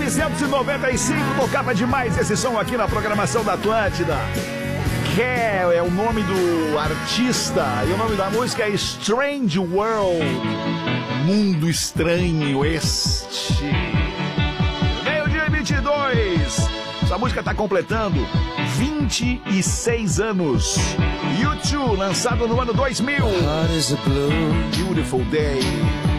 1995, tocava demais esse som aqui na programação da Atlântida. Care é o nome do artista e o nome da música é Strange World. Mundo estranho este. Meio-dia e 22. Essa música está completando 26 anos. U2, lançado no ano 2000. Beautiful Day.